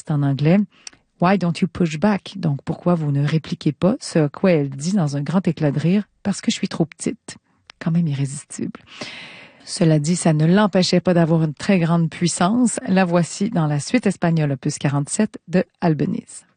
c'est en anglais. Why don't you push back? Donc, pourquoi vous ne répliquez pas? Ce à quoi elle dit dans un grand éclat de rire, parce que je suis trop petite. Quand même irrésistible. Cela dit, ça ne l'empêchait pas d'avoir une très grande puissance. La voici dans la suite espagnole opus 47 de Albéniz.